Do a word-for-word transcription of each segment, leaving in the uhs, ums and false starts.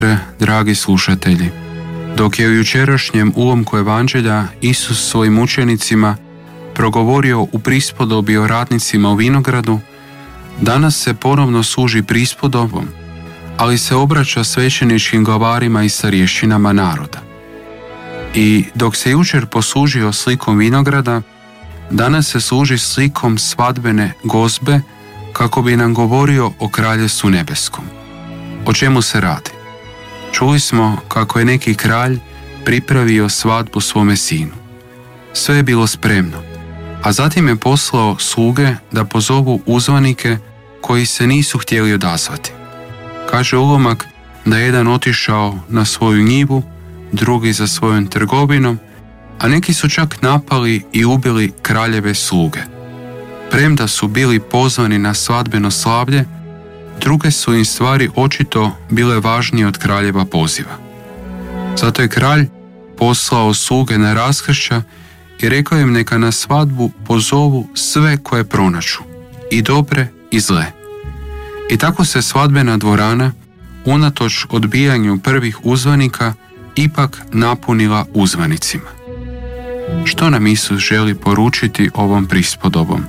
Dragi slušatelji, dok je u jučerašnjem ulomku Evanđelja Isus svojim učenicima progovorio u prispodobi o radnicima u vinogradu, danas se ponovno služi prispodobom, ali se obraća svećeničkim glavarima i starješinama naroda. I dok se jučer poslužio slikom vinograda, danas se služi slikom svadbene gozbe kako bi nam govorio o Kraljevstvu nebeskom. O čemu se radi? Čuli smo kako je neki kralj pripravio svadbu svome sinu. Sve je bilo spremno, a zatim je poslao sluge da pozovu uzvanike koji se nisu htjeli odazvati. Kaže ulomak da je jedan otišao na svoju njivu, drugi za svojom trgovinom, a neki su čak napali i ubili kraljeve sluge. Premda su bili pozvani na svadbeno slavlje, druge su im stvari očito bile važnije od kraljeva poziva. Zato je kralj poslao sluge na raskršća i rekao im neka na svadbu pozovu sve koje pronađu, i dobre i zle. I tako se svadbena dvorana, unatoč odbijanju prvih uzvanika, ipak napunila uzvanicima. Što nam Isus želi poručiti ovom prispodobom?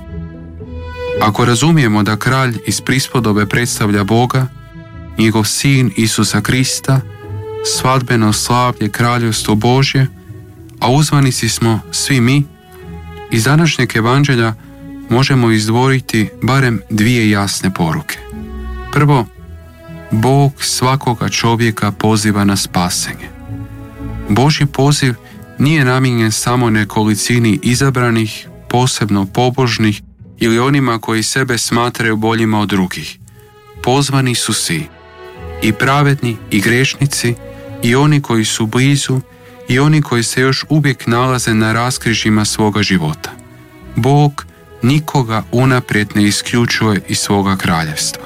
Ako razumijemo da kralj iz prispodobe predstavlja Boga, njegov sin Isusa Krista, svadbeno slavlje Kraljevstvo Božje, a uzvanici smo svi mi, iz današnjeg evanđelja možemo izdvojiti barem dvije jasne poruke. Prvo, Bog svakoga čovjeka poziva na spasenje. Božji poziv nije namijenjen samo nekolicini izabranih, posebno pobožnih ili onima koji sebe smatraju boljima od drugih. Pozvani su svi, i pravedni i grešnici, i oni koji su blizu, i oni koji se još uvijek nalaze na raskrižjima svoga života. Bog nikoga unaprijed ne isključuje iz svoga kraljevstva.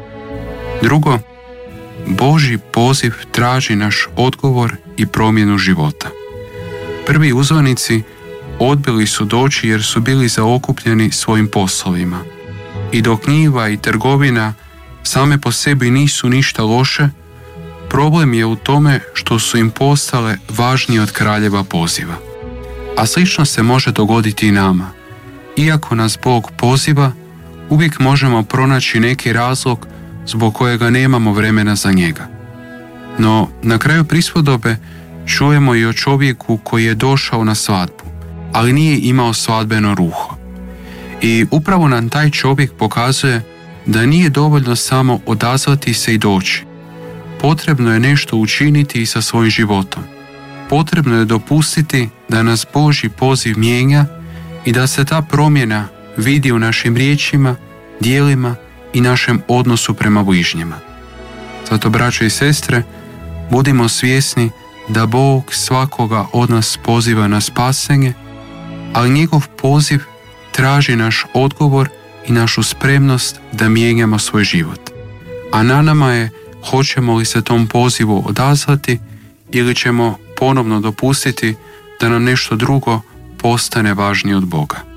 Drugo, Božji poziv traži naš odgovor i promjenu života. Prvi uzvanici odbili su doći jer su bili zaokupljeni svojim poslovima. I dok njiva i trgovina same po sebi nisu ništa loše, problem je u tome što su im postale važnije od kraljeva poziva. A slično se može dogoditi i nama. Iako nas Bog poziva, uvijek možemo pronaći neki razlog zbog kojega nemamo vremena za njega. No, na kraju prispodobe čujemo i o čovjeku koji je došao na svadbu, ali nije imao svadbeno ruho. I upravo nam taj čovjek pokazuje da nije dovoljno samo odazvati se i doći. Potrebno je nešto učiniti i sa svojim životom. Potrebno je dopustiti da nas Božji poziv mijenja i da se ta promjena vidi u našim riječima, djelima i našem odnosu prema bližnjima. Zato, braćo i sestre, budimo svjesni da Bog svakoga od nas poziva na spasenje, ali njegov poziv traži naš odgovor i našu spremnost da mijenjamo svoj život. A na nama je hoćemo li se tom pozivu odazvati ili ćemo ponovno dopustiti da nam nešto drugo postane važnije od Boga.